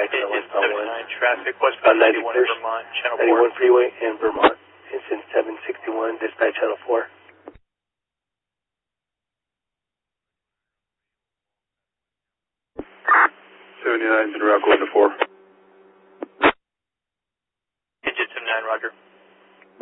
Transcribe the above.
dispatch on Engine westbound 79 traffic, westbound 91 in Vermont, channel 4. 91 freeway in Vermont. Incident 761, dispatch channel 4. 79's in route going to 4.